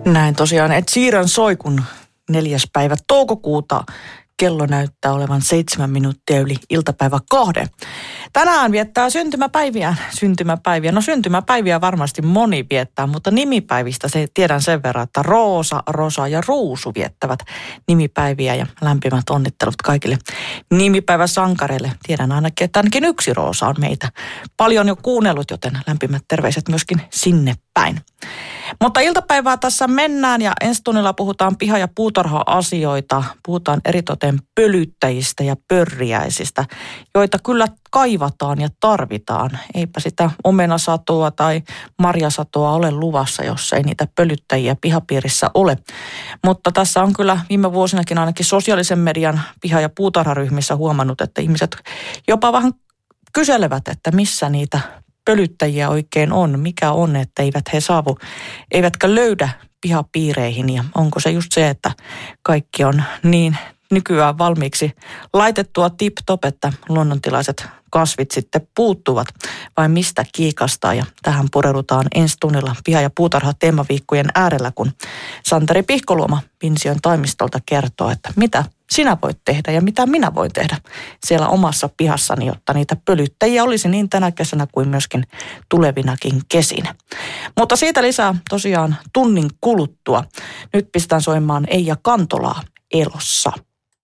Näin tosiaan Ed Sheeran soi, kun 4. päivä toukokuuta kello näyttää olevan 7 minuuttia yli iltapäivä 2. Tänään viettää syntymäpäiviä. No syntymäpäiviä varmasti moni viettää, mutta nimipäivistä tiedän sen verran, että Roosa, Rosa ja Ruusu viettävät nimipäiviä ja lämpimät onnittelut kaikille nimipäiväsankareille. Tiedän ainakin, että ainakin yksi Roosa on meitä paljon jo kuunnellut, joten lämpimät terveiset myöskin sinne päin. Mutta iltapäivää tässä mennään ja ensi tunnilla puhutaan piha- ja puutarha-asioita. Puhutaan eritoten pölyttäjistä ja pörriäisistä, joita kyllä kaivataan ja tarvitaan. Eipä sitä omenasatoa tai marjasatoa ole luvassa, jos ei niitä pölyttäjiä pihapiirissä ole. Mutta tässä on kyllä viime vuosinakin ainakin sosiaalisen median piha- ja puutarharyhmissä huomannut, että ihmiset jopa vähän kyselevät, että missä niitä pölyttäjiä oikein on, mikä on, että eivät he saavu, eivätkä löydä pihapiireihin. Ja onko se just se, että kaikki on niin nykyään valmiiksi laitettua tip-top, että luonnontilaiset kasvit sitten puuttuvat, vai mistä kiikastaa? Ja tähän pureudutaan ensi tunnilla piha- ja puutarha-teemaviikkojen äärellä, kun Santeri Pihkoluoma Pinsion toimistolta kertoo, että mitä sinä voit tehdä ja mitä minä voin tehdä siellä omassa pihassani, jotta niitä pölyttäjiä olisi niin tänä kesänä kuin myöskin tulevinakin kesinä. Mutta siitä lisää tosiaan tunnin kuluttua. Nyt pistän soimaan Eija Kantolaa Elossa.